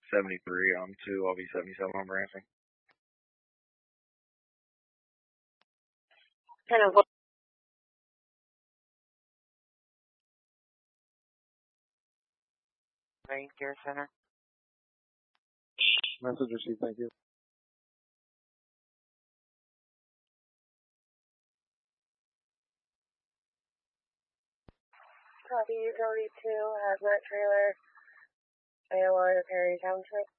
73 on 2 LV77 on branching. Kind of. Marine Care Center. Message received, thank you. Copy, Utility 2, Hazmat Trailer, AOR, Perry Township.